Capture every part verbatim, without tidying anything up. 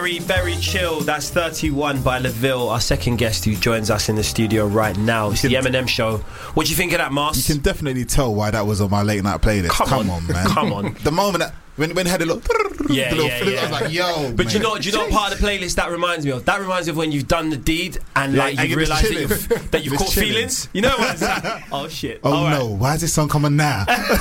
Very, very chill. That's thirty-one by LaVille, our second guest who joins us in the studio right now. It's the Eminem Show. What do you think of that, Mars? You can definitely tell why that was on my late night playlist. Come, Come on. on, man. Come on. The moment that when when it had a little, yeah, the little yeah, flute, yeah. I was like, yo. But man. you know, do you know what part of the playlist that reminds me of? That reminds me of when you've done the deed and Yeah, like and you you're just realise that you've, chilling. that you've Just caught chilling. feelings. You know what I'm saying? Oh shit. Oh All right. no, why is this song coming now?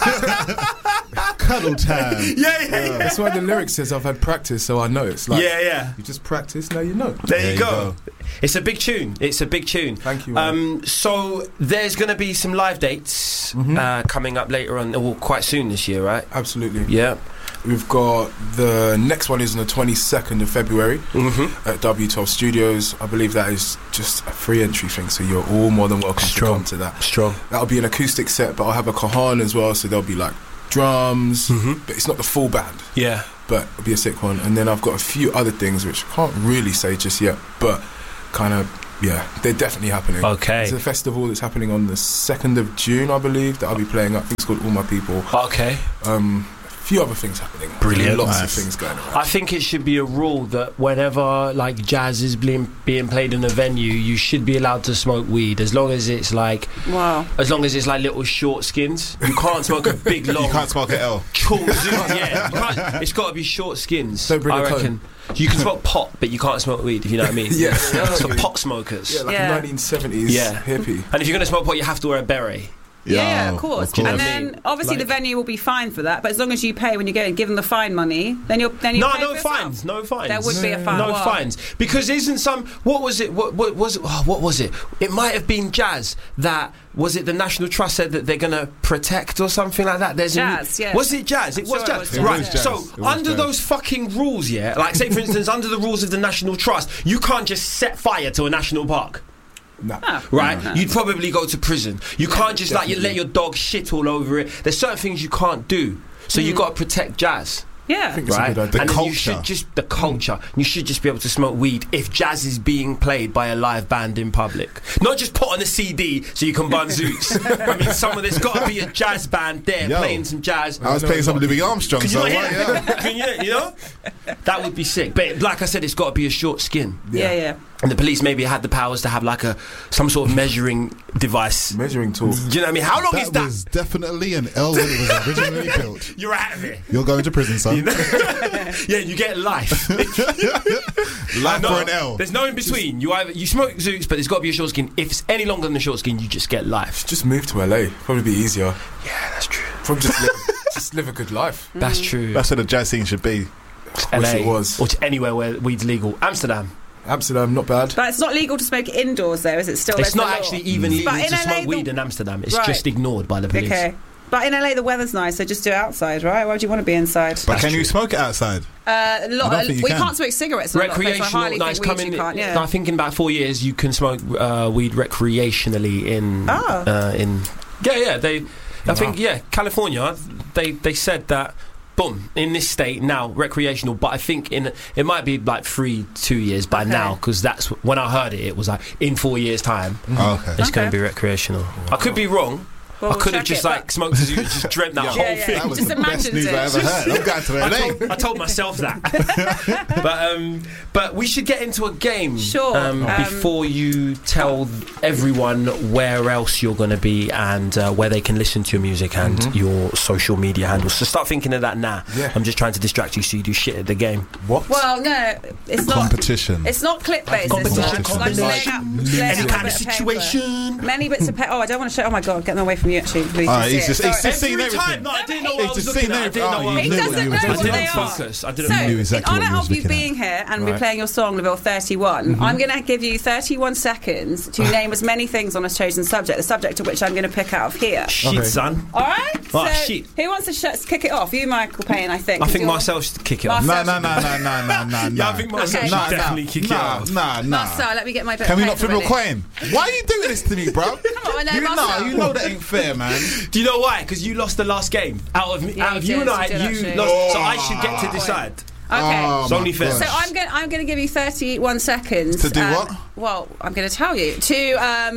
Cuddle time. Yeah, yeah, yeah. That's why the lyric says I've had practice, so I know. It's like, Yeah, yeah. you just practice, now you know. There, There you, you go. go. It's a big tune. It's a big tune. Thank you, man. Um, so there's going to be some live dates Mhm. uh, coming up later on, well, quite soon this year, right? Absolutely. Yeah. We've got the next one is on the twenty-second of February Mm-hmm. at W twelve Studios. I believe that is just a free entry thing, so you're all more than welcome Strong. to come to that. Strong. That'll be an acoustic set, but I'll have a Kahan as well, so there'll be like drums, Mhm. but it's not the full band, Yeah. but it'll be a sick one. And then I've got a few other things which I can't really say just yet, but kind of, yeah, they're definitely happening. Okay. There's a festival that's happening on the second of June, I believe, that I'll be playing at. I think it's called All My People. Okay. Um, a few other things happening. Brilliant. Lots Nice. of things going on. I think it should be a rule that whenever like jazz is being being played in a venue, you should be allowed to smoke weed as long as it's like Wow. as long as it's like little short skins. You can't smoke a big long. You can't smoke an L. Cool, yeah, you can't, it's got to be short skins. Don't bring I a cone. reckon. You can smoke pot, but you can't smoke weed. If you know what I mean. Yeah. It's for pot smokers. Yeah, like Yeah. a nineteen seventies Yeah. hippie. And if you're gonna smoke pot, you have to wear a beret. Yeah, yeah, Yo, of course. Do you know And what I then mean? obviously Like- the venue will be fined for that, but as long as you pay when you go and give them the fine money, then you're then you No, pay no for yourself. fines. No fines. There would be a fine. No Wow. fines, because isn't some what was it? What, what was it? Oh, what was it? It might have been Jazz that was it. The National Trust said that they're gonna protect or something like that. There's Jazz, a, yeah. Was it Jazz? It I'm was sure it Jazz. was Jazz. It Right. was Jazz. So It was under Jazz. those fucking rules, yeah. Like say for instance, under the rules of the National Trust, you can't just set fire to a national park. Nah. Ah. Right, Mhm. you'd probably go to prison. You can't just like you let your dog shit all over it. There's certain things you can't do, so you got to protect jazz. Yeah. I think it's a Right, good idea. and then you culture. should just the culture. You should just be able to smoke weed if jazz is being played by a live band in public, not just put on a C D so you can bun zoots. I mean, someone there's got to be a jazz band there Yo. playing some jazz. I was playing some Louis Armstrong, Can you so not what? hear Yeah. that? Can you, you know, that would be sick. But like I said, it's got to be a short skin. Yeah, yeah. And the police maybe had the powers to have like a some sort of measuring device. Measuring tool. Do you know what I mean? How long is That that? was definitely an L when it was originally built. You're out of it. You're going to prison, son. You know? Yeah, you get life. Life No, for an L. There's no in between. You either you smoke zoots, but there's got to be a short skin. If it's any longer than the short skin, you just get life. Just move to L A. Probably be easier. Yeah, that's true. Probably just live, just live a good life. That's true. That's what the jazz scene should be. I wish L A, it was. or to anywhere where weed's legal. Amsterdam. Amsterdam, not bad. But it's not legal to smoke indoors, though, is it? Still, It's there's not the law? actually even legal But in to L A smoke the- weed in Amsterdam. It's Right. just ignored by the police. Okay. But in L A the weather's nice, so just do it outside, right? Why would you want to be inside? But That's can true. you smoke it outside? Uh, a lot, I don't think you we can. can't smoke cigarettes. In a lot of places. I Recreational. highly No, think it's weed coming. you can't, yeah. No, I think in about four years you can smoke uh, weed recreationally in. Oh. Uh, in. Yeah, yeah. They. I think yeah, California. They they said that. Boom, in this state now, recreational. But I think in it might be like three, two years by Okay. now, because that's when I heard it. It was like in four years' time, Oh, okay. it's going Okay. to be recrecreational. I could be wrong. Well, I we'll could have check just it, like but- smoked a zoo, just dreamt that Yeah. whole Yeah, yeah. thing. That was Just the best imagined news it. I ever heard. I'm going to I L A. told, I told myself that. but um, but we should get into a game. Sure. Um, Um, before you tell everyone where else you're going to be and uh, where they can listen to your music and Mm-hmm. your social media handles. So start thinking of that now. Yeah. I'm just trying to distract you so you do shit at the game. What? Well, no, it's not. Competition. It's not clickbait. Competition, It's not. I'm just laying competition. out, laying Any out a kind of bit paper. situation. Many bits of paper. Oh, I don't want to show. Oh my god, get them away from you. Actually, please. Alright, he's see just- it. he's Sorry. just seen Every everything. time. No, I didn't know He's what I was just looking seen at. I didn't know everything. what I Oh, He was you doesn't knew know what you I was what didn't they looking are. focus. I didn't So, knew exactly in what honour he was of you looking being at. here and Right. me playing your song, Level thirty-one, I'm going to give you thirty-one seconds to name as many things on a chosen subject, the subject of which I'm going to pick out of here. Shit, Okay. son. All right? Oh, so, shit. who wants to sh- kick it off? You, Michael Payne, I think. I 'cause think you're- Marcel should kick it off. Marcel- No, no, no, no, no, no, no, no. Yeah, I think Marcel Okay. should Nah, definitely nah, kick it nah, off. Nah, nah. Marcel, let me get my bit Can of we not paper flip a ready. coin? Why are you doing this to me, bro? Come on, no, you know, Marcel. you know that ain't fair, man. Do you know why? Because you lost the last game. Out of me, Yeah, out of you you did, and I, you did, you actually. lost. So I should get to decide. Okay. Oh, It's only my fair. gosh. So I'm going. I'm going to give you thirty-one seconds To do um, what? Well, I'm going to tell you to um,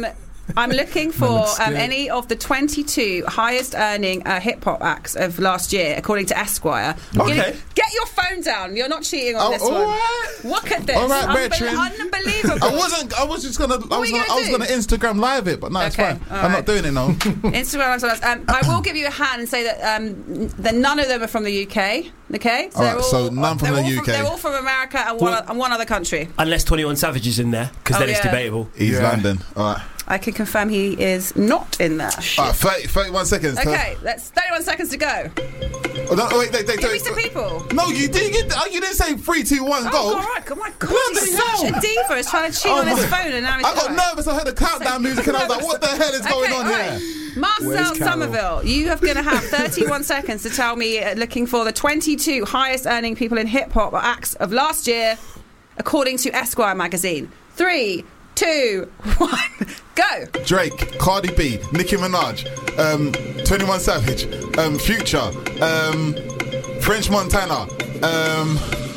I'm looking for looks um, good. any of the twenty-two highest earning uh, hip hop acts of last year, according to Esquire. I'm Okay. gonna- Get your phone down. You're not cheating on Oh, this all one. right. Look at this. All right, Unbel- Bertrand. unbelievable. I wasn't. I was just gonna. I were was you gonna, gonna I was do? gonna Instagram live it, but no, it's Okay, fine. all I'm right. not doing it now. Instagram. as well as- Um, I will give you a hand and say that um, that none of them are from the U K. Okay, All they're right, so none from they're the all U K. they're all from America and one, Well- and one other country. Unless twenty-one Savage is in there, because Oh, then it's yeah. debatable. He's Yeah. London. All right. I can confirm he is not in there. All right. thirty, thirty-one seconds. Okay, that's thirty-one seconds to go. Oh, no, wait, wait, wait, Give me wait, some wait. people. No, you did. You, oh, you didn't say three, two, one, Oh, go. all right. Oh my God, Bloody he's such hell. a diva. He's trying to cheat Oh on his my- phone and now he's I got all right. nervous. I heard the countdown music and I was like, "What the hell is going Okay, on all here?" right. Marcel Where's Carol? Somerville, you have going to have thirty-one seconds to tell me, uh, looking for the twenty-two highest earning people in hip hop acts of last year, according to Esquire magazine. Three, two, one, go. Drake, Cardi B, Nicki Minaj, um, twenty-one Savage, um, Future, um, French Montana, um,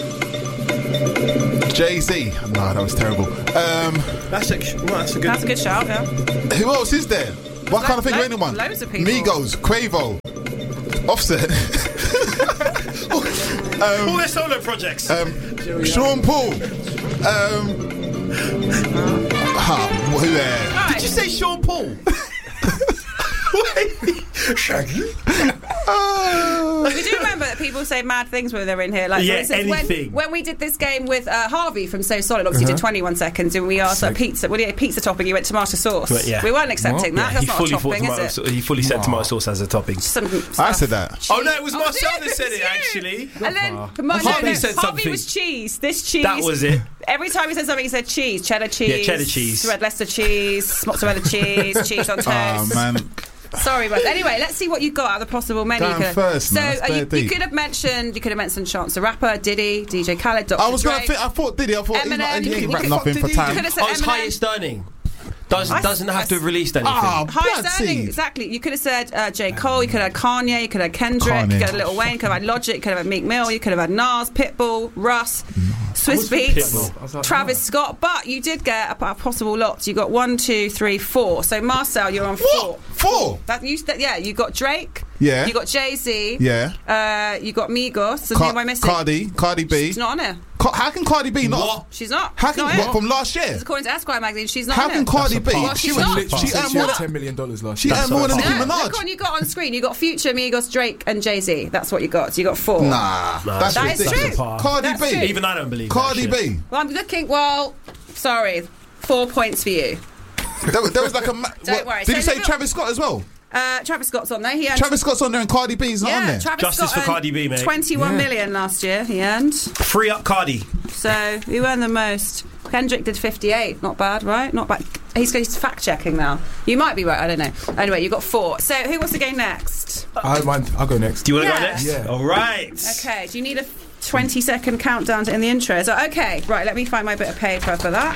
Jay-Z. No, that was terrible. Um, That's a, well, that's a good. That's a good shout, yeah. who else is there? What Lo- kind of thing? lo- Anyone? loads of people. Migos, Quavo, Offset, All their solo projects. um, Sean Paul. Um, ah, who there? All right. Did you say Sean Paul? Shaggy? Uh, We do remember that people say mad things when they're in here. Like, Yeah, for instance, when, anything. when we did this game with uh, Harvey from So Solid, obviously Uh-huh. did twenty-one seconds, and we asked like, pizza. What do you pizza topping? You went tomato sauce. Right, yeah. We weren't accepting that. Yeah, That's he not fully a thought topping, tomato is it? sau- he fully said tomato sauce as a topping. Some I stuff. said that. Oh no, it was Oh, Marcel was that said it you? actually. And then far. Ma- no, Harvey no, said Harvey something. was cheese. This cheese. That was it. Every time he said something, he said cheese. Cheddar cheese. Yeah, cheddar cheese. Red Leicester cheese. Mozzarella cheese. Cheese on toast. Oh man. Sorry, but anyway, let's see what you got out of the possible menu. Damn You could- first, so man. That's uh, you, bare you deep. could have mentioned you could have mentioned Chance the Rapper, Diddy, D J Khaled, Doctor I was gonna Dre. think. I thought Diddy. I thought he's not, Eminem, he you ain't could- rap you nothing could- for did he- You could time. have said Oh, it's Eminem. highest earning. Doesn't, I- doesn't have to have released anything. Ah, Highest bloody. earning, exactly. You could have said uh, J. Cole, you could have had Kanye, you could have had Kendrick, Kanye. you could have had Lil Wayne, you could have had Logic, you could have had Meek Mill, you could have had Nas, Pitbull, Russ, Swiss was with Beats, Pitbull. I was like, Travis Scott. But you did get a, a possible lot. You got one, two, three, four. So Marcel, you're on four. What? Four? That you, that, yeah, you got Drake. Yeah. You got Jay Z. Yeah. Uh, you got Migos. And who am I missing? Cardi, Cardi B. She's not on here. Ca- how can Cardi B not? What? She's not. How She's can not what, here. from last year? According to Esquire magazine, she's not How on can here. Cardi That's a B? part. Well, She she's was not. literally She she earned earned more more than ten million dollars last she year. earned more than what Nicki I No, Minaj. look on you got on screen. You got Future, Migos, Drake, and Jay Z. That's what you got. So you got four. Nah, that's That is ridiculous. true. Cardi That's B. true. Even I don't believe Cardi that shit. B. Well, I'm looking. Well, sorry, four points for you. There was, there was like a. Ma- what- worry. Did So you say look- Travis Scott as well? Uh, Travis Scott's on there. He earned. Travis Scott's on there and Cardi B's not yeah, on there. Travis Justice Scott for Cardi earned B, mate. twenty-one Yeah. million last year. He earned. Free up Cardi. So who earned the most? Kendrick did fifty-eight. Not bad, right? Not bad. He's, he's fact checking now. You might be right. I don't know. Anyway, you got four. So who wants to go next? I mind. I'll go next. Do you want to Yeah. go next? Yeah. All right. Okay. Do you need a twenty second countdown to in the intro? So okay, right. Let me find my bit of paper for that.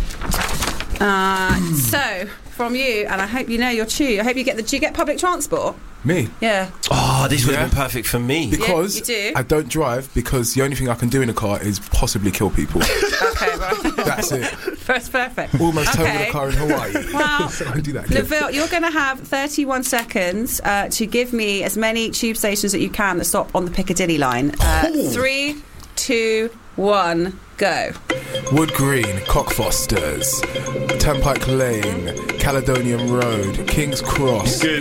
Uh, so from you, and I hope you know your tune. I hope you get the. Do you get public transport? Me. Yeah. Oh, this would have Yeah. been perfect for me. Because you do. I don't drive, because the only thing I can do in a car is possibly kill people. Okay. Right. That's it. That's perfect. Almost towing Okay. a car in Hawaii. Well, So I can do that. again. Laville, you're going to have thirty-one seconds uh, to give me as many tube stations that you can that stop on the Piccadilly line. Uh, Ooh. three, two, one, go. Wood Green, Cockfosters, Turnpike Lane, Caledonian Road, King's Cross. Good.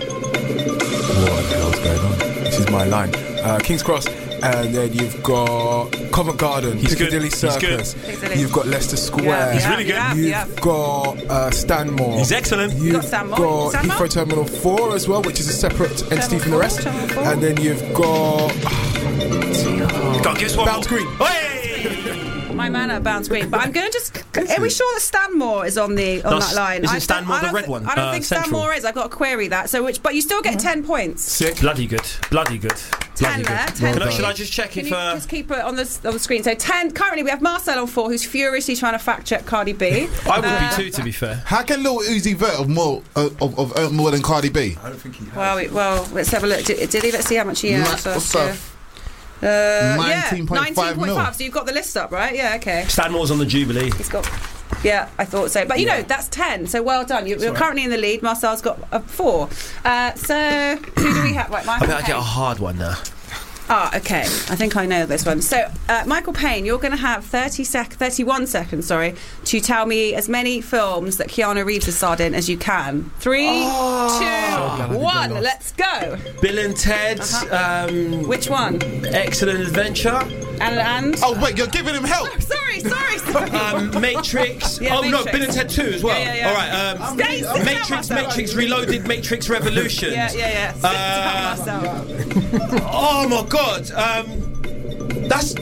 What the hell's going on? This is my line. Uh, King's Cross, and then you've got Covent Garden, He's good. Piccadilly He's good. Circus. Piccadilly. You've got Leicester Square. Yeah, He's yeah, really good. yeah, You've yeah. got uh, Stanmore. He's excellent. You've got Stanmore. got Stanmore? Heathrow Terminal four as well, which is a separate entity from the rest. Terminal four. And then you've got Go on, give us one Bounce more. Green. Hey! My man at Bounce Green. But I'm going to just. Are we sure that Stanmore is on the on No, that line? isn't I Stanmore I don't the red thi- one? I don't Uh, think Central. Stanmore is. I've got to query that. So which, but you still get ten points. Sick. Bloody good. Bloody good. Ten Bloody there. good. Ten. Can I, done. should I just check Can if... you Uh, just keep it on the on the screen? So ten. Currently, we have Marcel on four, who's furiously trying to fact check Cardi B. I would Uh, be too, to be fair. How can Lil Uzi Vert of more of, of, of earn more than Cardi B? I don't think he has. Well, we- well, let's have a look. Did, did he? Let's see how much he earned. Ma- last what's year. up? Uh, nineteen point five yeah, mil. So you've got the list up, right? Yeah, okay. Stanmore's on the Jubilee. He's got. Yeah, I thought so. But you Yeah. know, that's ten. So well done. You, you're right. currently in the lead. Marcel's got a four. Uh, so who do we have? Right, I Michael bet I get a Payne. hard one now. Ah, okay. I think I know this one. So, uh, Michael Payne, you're going to have thirty sec- thirty-one seconds, sorry, to tell me as many films that Keanu Reeves has starred in as you can. Three, Oh. two, one. Let's go. Bill and Ted, Uh-huh. um, Which one? Excellent Adventure, And and. Oh wait, you're giving him help. Sorry, sorry, sorry. um, Matrix. Yeah, oh no, Matrix. Bill and Ted two as well. Yeah, yeah, yeah. All right, um, Stay- stay Matrix, down, Marcel. Matrix Reloaded, Matrix Revolutions. Yeah, yeah, yeah. Sit Uh, down, Marcel. Oh my god, um, that's.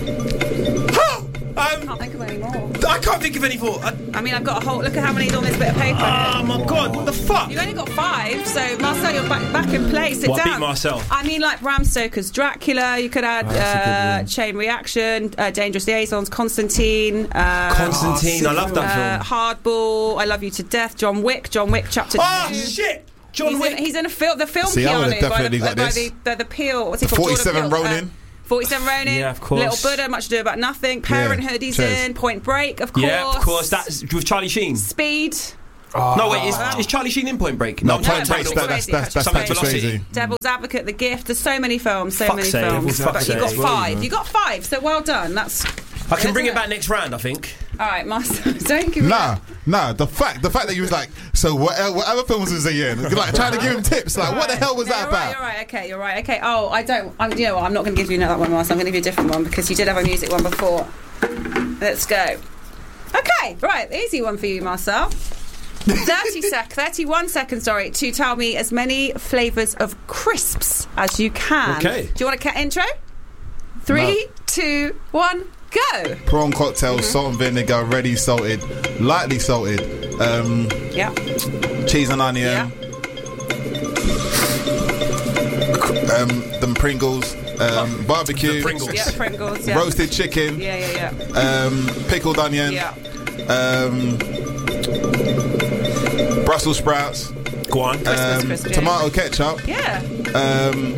I um, can't think of any more. I can't think of any more. I, I mean, I've got a whole. Look at how many's on this bit of paper. oh my god, what the fuck? You've only got five, so Marcel, you're back, back in place. Sit Well, I down. beat Marcel. I mean, like Bram Stoker's Dracula. You could add that's a good uh, one. Chain Reaction, uh, Dangerous Liaisons, Constantine, uh, Constantine, I love that uh, film. Hardball. I Love You to Death. John Wick. John Wick Chapter Oh Two. shit, John he's Wick. In, he's in a film. The film See, I Keanu would've definitely by, got the, by this. the, the the Peel. What's he called? forty-seven Jordan Peele. Ronin. Uh, forty-seven Ronin. Yeah, of course. Little Buddha. Much Ado About Nothing. Parenthood. He's cheers. in. Point Break. Of course. Yeah, of course. That's with Charlie Sheen. Speed. No, wait, is, is Charlie Sheen in Point Break? No, no, Point no, Break's no, that, no, that's no, that's that's Something Patrick Velocity. Swayze. Devil's Advocate, The Gift. There's so many films, so Fuck's many sake. films. Fuck's But you got sake. five. You got five. So well done. That's I can bring Isn't it back it? next round, I think. all right, Marcel. Don't give me. Nah, nah. The fact, the fact that you was like, so whatever, whatever films was he in, like trying to give him tips, like what the hell was No, that you're about? Right, you're right. Okay, you're right. Okay. Oh, I don't. I'm, you know what? I'm not going to give you another one, Marcel. I'm going to give you a different one because you did have a music one before. Let's go. Okay. Right. Easy one for you, Marcel. thirty sec, thirty-one seconds, sorry, to tell me as many flavours of crisps as you can. Okay. Do you want a cat intro? Three, two, one, go. Prawn cocktail, salt and vinegar, ready salted, lightly salted, um, Yeah. cheese and onion, Yeah. um, them Pringles, um, barbecue, The Pringles. Yeah, Pringles. Yeah. roasted chicken, Yeah, yeah, yeah. um, pickled onion, Yeah. um, Brussels sprouts, Go on. Christmas um, crispy. tomato ketchup, Yeah. um,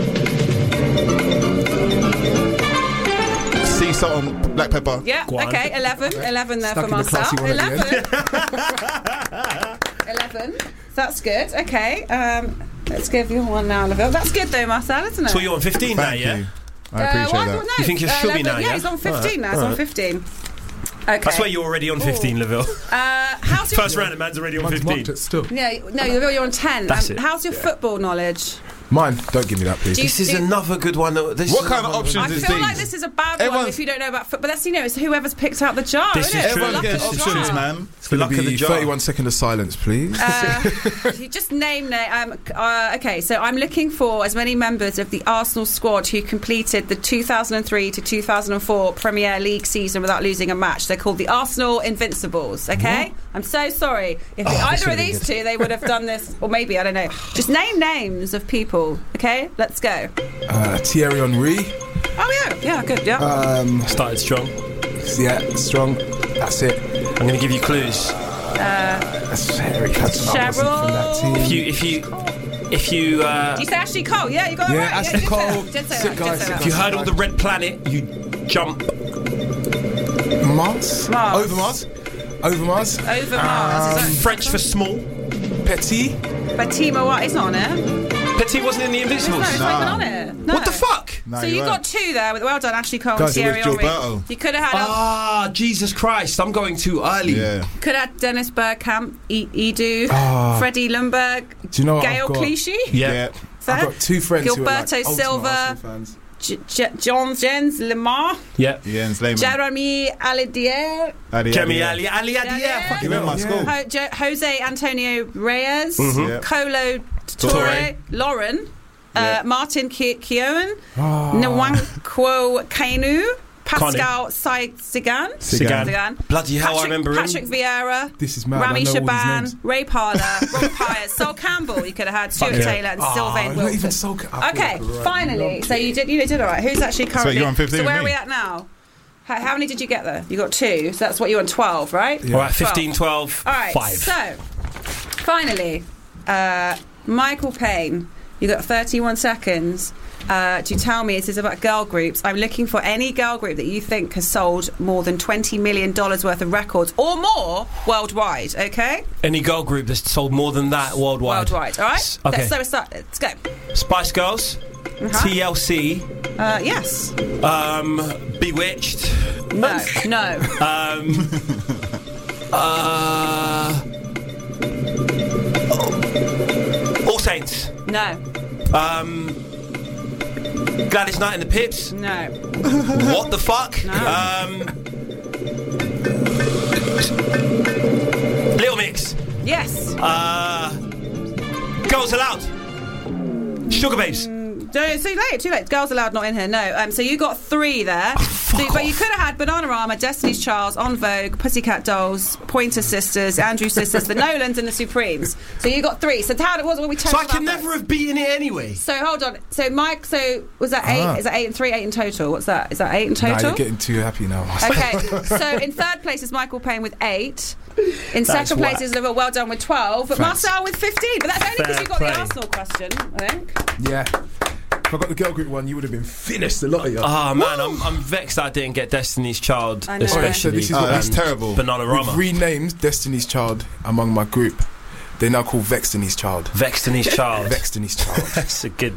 sea salt and black pepper. Yeah. Go on. Okay. Eleven. Eleven there Stuck for in the classy Marcel. one at the Eleven. Eleven. That's good. Okay. Um, let's give you one now, Laville. That's good though, Marcel, isn't it? So you're on fifteen now, Thank yeah? you. I Uh, appreciate well, I that. don't know. You think you Uh, should be eleven. now, Yeah, yeah? he's on fifteen Alright, now. He's on alright. fifteen. Okay. That's why you're already on fifteen, Laville. Uh, how's your First round, the man's already on Man's fifteen. marked it still. No, no, Laville, you're on ten. That's Um, it. How's your football knowledge? Mine, don't give me that, please. Do you- This is another good one. Though. This What is kind of another options one. I is feel these? like this is a bad one Everyone's- if you don't know about football. But that's, you know, it's whoever's picked out the jar. This isn't is it? true. The Everyone luck gets of the options, jar. man. It's the luck of the Be jar. thirty-one second of silence, please. Uh, you just name name. Um, uh, okay, so I'm looking for as many members of the Arsenal squad who completed the two thousand three to two thousand four Premier League season without losing a match. They're called the Arsenal Invincibles. Okay, I'm so sorry if Oh, this either of would've been these good. two they would have done this, or maybe I don't know. Just name names of people. Okay, let's go. Uh, Thierry Henry. Oh yeah, yeah, good, yeah. Um, Started strong. yeah, strong. That's it. I'm going to give you clues. That's Harry Hudson. I wasn't from that Cheryl. team. If you, if you, if you, uh, Did you say Ashley Cole? Yeah, you got it Yeah, right. Ashley you did say Cole. that. Did say Sick that. guy, Did say sick that. if you heard of the Red Planet, you jump. Mars? Mars. Over Mars? Over Mars? Over Mars. Is French for small. Petit? that Fatima White? It's not on it. Petit wasn't in the No, Invincibles. it's not even on it. No. What the fuck? No, so you you weren't. got two there. With, well done, Ashley Cole and Guys, it was Thierry Henry. Gilberto. You could have had. a- Ah, Jesus Christ! I'm going too early. Yeah. Could have had Dennis Bergkamp, e- Edu, Ah. Freddie Lundberg, Do you know what Gail I've got? Clichy. Yeah. Yeah. I've got two friends who are like Gilberto ultimate Silva. Arsenal fans. J- J- John Jens Lemar, Yeah. Yeah, and Slayman. Jeremy Alidier, Adi, Jemmy Adi, Ali Ali Ali. Yeah. Yeah. Fucking You in hell. my school. Ho- Jo- Jose Antonio Reyes, Yeah. Colo Torre, Torre. Lauren, Yeah. uh, Martin Ki- Keown, Ah. Nwankwo Kainu, Pascal Sai- Sigan, Sigan. Sigan, Bloody hell, I Patrick, remember Patrick him. Vieira, This is mad. Rami I know all these Shaban, names. Ray Parler, Rob Pyers, Sol Campbell. You could have had Stuart yeah. Taylor and Ah, Sylvain not even Wilson. so. I Okay, thought, right, finally. loved So it. you did, you did all right. Who's actually currently? you're on fifteen So where with are we me. at now? How, how many did you get there? You got two. So that's what you're on twelve, right? Yeah. All right, fifteen, twelve, All right. five. So finally, uh, Michael Payne. You got thirty-one seconds uh, to tell me, this is about girl groups. I'm looking for any girl group that you think has sold more than twenty million dollars worth of records or more worldwide, okay? Any girl group that's sold more than that worldwide. Worldwide, all right? S- okay. Let's, so let's start. Let's go. Spice Girls, Uh-huh. T L C, Uh, yes. um, Bewitched, No. No. um, uh, All Saints, No. um, Gladys Knight and the Pips. No. What the fuck? No. Um, Little Mix. Yes. Uh, Girls Aloud. Sugar Babes. No, it's too late, too late. Girls Aloud not in here, no. Um, so you got three there. Oh, so, but you could have had Bananarama, Destiny's Child, En Vogue, Pussycat Dolls, Pointer Sisters, Andrew Sisters, the Nolans and the Supremes. So you got three. So how was what we So I can never have beaten it anyway. So hold on. So Mike, so was that eight? Ah. Is that eight and three, eight in total? What's that? Is that eight in Nah, total? you're getting too happy now. Okay, so in third place is Michael Payne with eight. In That's second place whack. is Liverpool, well done with twelve. But Thanks. Marcel with fifteen. But that's only because Fair you got play. the Arsenal question, I think. Yeah. If I got the girl group one, you would have been finished, a lot of you. Oh man, I'm, I'm vexed that I didn't get Destiny's Child, I know. especially. So this is Oh, what that's and terrible. Bananarama. We've renamed Destiny's Child among my group. They're now called Vextiny's Child. Vextiny's Child. Vextiny's Child. That's a good